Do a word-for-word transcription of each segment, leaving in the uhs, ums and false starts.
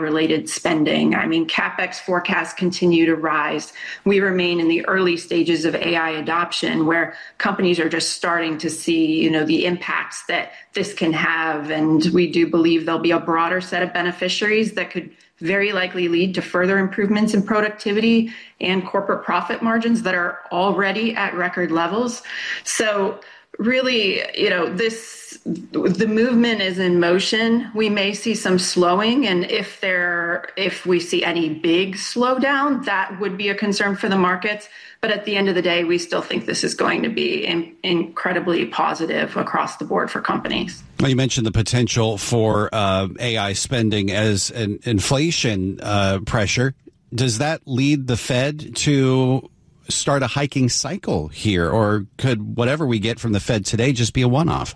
related spending. I mean, CapEx forecasts continue to rise. We remain in the early stages of A I adoption, where companies are just starting to see, you know, the impacts that this can have. And we do believe there'll be a broader set of beneficiaries that could very likely lead to further improvements in productivity and corporate profit margins that are already at record levels. So really, you know, this, the movement is in motion. We may see some slowing, and if there, if we see any big slowdown, that would be a concern for the markets. But at the end of the day, we still think this is going to be in, incredibly positive across the board for companies. Well, you mentioned the potential for uh, A I spending as an inflation uh, pressure. Does that lead the Fed to start a hiking cycle here, or could whatever we get from the Fed today just be a one-off?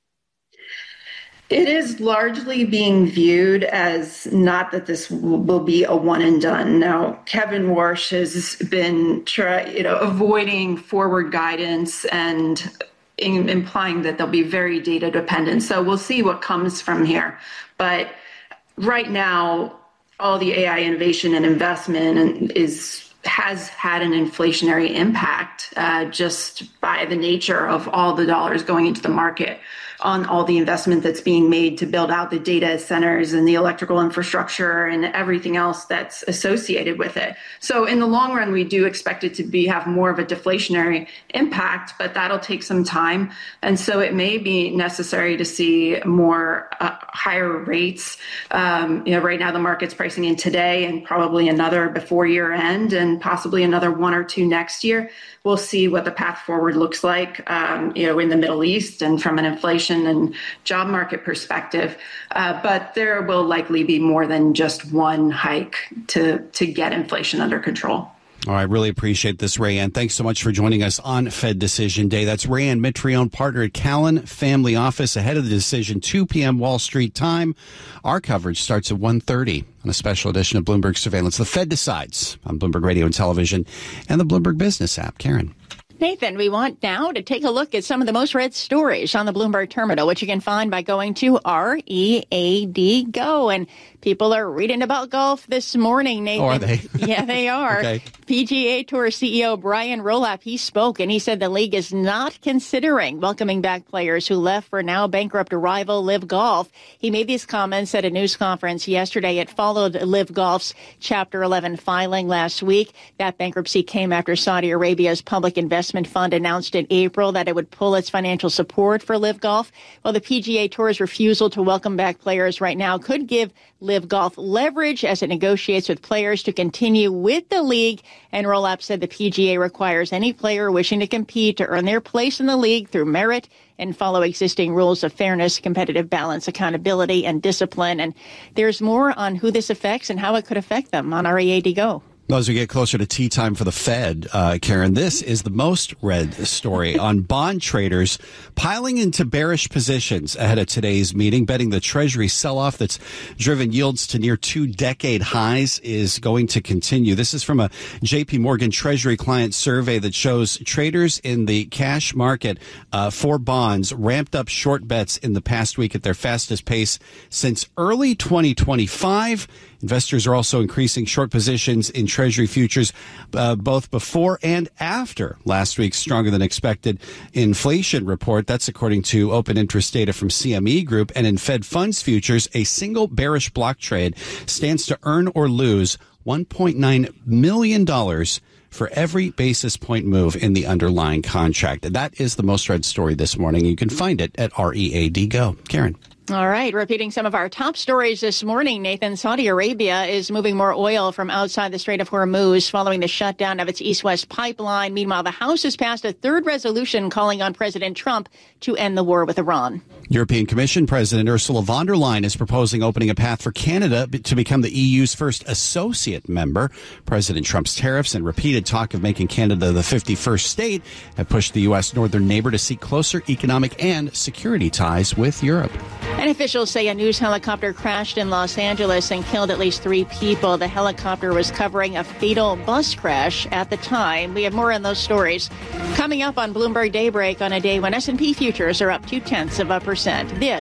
It is largely being viewed as not that this will be a one and done. Now, Kevin Warsh has been, try, you know, avoiding forward guidance and in, implying that they'll be very data dependent. So we'll see what comes from here. But right now, all the A I innovation and investment is has had an inflationary impact uh, just by the nature of all the dollars going into the market on all the investment that's being made to build out the data centers and the electrical infrastructure and everything else that's associated with it. So in the long run, we do expect it to be have more of a deflationary impact, but that'll take some time. And so it may be necessary to see more uh, higher rates. Um, you know, right now the market's pricing in today and probably another before year end and possibly another one or two next year. We'll see what the path forward looks like, um, you know, in the Middle East and from an inflation and job market perspective. Uh, but there will likely be more than just one hike to, to get inflation under control. All right. Really appreciate this, Rayanne. Thanks so much for joining us on Fed Decision Day. That's Rayanne Mitrione, partner at Callan Family Office, ahead of the decision, two p.m. Wall Street time. Our coverage starts at one thirty on a special edition of Bloomberg Surveillance. The Fed Decides on Bloomberg Radio and Television and the Bloomberg Business app. Karen. Nathan, we want now to take a look at some of the most read stories on the Bloomberg Terminal, which you can find by going to R E A D Go. And people are reading about golf this morning, Nathan. Oh, are they? Yeah, they are. Okay. P G A Tour C E O Brian Rolapp, he spoke, and he said the league is not considering welcoming back players who left for now bankrupt rival Live Golf. He made these comments at a news conference yesterday. It followed Live Golf's Chapter eleven filing last week. That bankruptcy came after Saudi Arabia's public investment Fund announced in April that it would pull its financial support for Live Golf. Well, the P G A Tour's refusal to welcome back players right now could give Live Golf leverage as it negotiates with players to continue with the league. And Rolapp said the P G A requires any player wishing to compete to earn their place in the league through merit and follow existing rules of fairness, competitive balance, accountability, and discipline. And there's more on who this affects and how it could affect them on R E A D Go. Well, as we get closer to tea time for the Fed, uh, Karen, this is the most read story on bond traders piling into bearish positions ahead of today's meeting, betting the Treasury sell-off that's driven yields to near two-decade highs is going to continue. This is from a J P Morgan Treasury client survey that shows traders in the cash market uh, for bonds ramped up short bets in the past week at their fastest pace since early twenty twenty-five. Investors are also increasing short positions in Treasury futures, uh, both before and after last week's stronger than expected inflation report. That's according to open interest data from C M E Group. And in Fed funds futures, a single bearish block trade stands to earn or lose one point nine million dollars for every basis point move in the underlying contract. And that is the most read story this morning. You can find it at R E A D Go. Karen. All right. Repeating some of our top stories this morning, Nathan, Saudi Arabia is moving more oil from outside the Strait of Hormuz following the shutdown of its east-west pipeline. Meanwhile, the House has passed a third resolution calling on President Trump to end the war with Iran. European Commission President Ursula von der Leyen is proposing opening a path for Canada to become the E U's first associate member. President Trump's tariffs and repeated talk of making Canada the fifty-first state have pushed the U S northern neighbor to seek closer economic and security ties with Europe. And officials say a news helicopter crashed in Los Angeles and killed at least three people. The helicopter was covering a fatal bus crash at the time. We have more on those stories coming up on Bloomberg Daybreak on a day when S and P futures are up two tenths of a percent. This